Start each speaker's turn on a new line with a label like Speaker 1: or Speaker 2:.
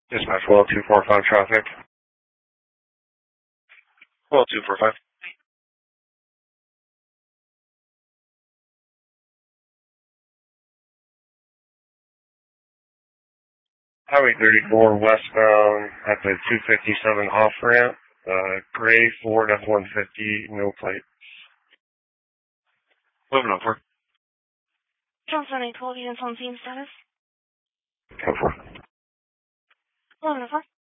Speaker 1: Dispatch 10245 traffic. 10245. Highway 34 westbound at the 257 off ramp. Gray Ford F-150, no plate. Moving over.
Speaker 2: Johnson 812 units on scene status.
Speaker 1: Go for.
Speaker 2: Moving over.